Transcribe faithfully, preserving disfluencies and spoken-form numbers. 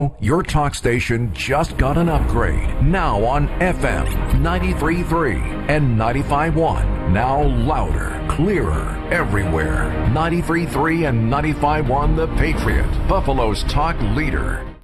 Your talk station just got an upgrade. Now on F M ninety-three point three and ninety-five point one. Now louder, clearer, everywhere. ninety-three point three and ninety-five point one The Patriot, Buffalo's talk leader.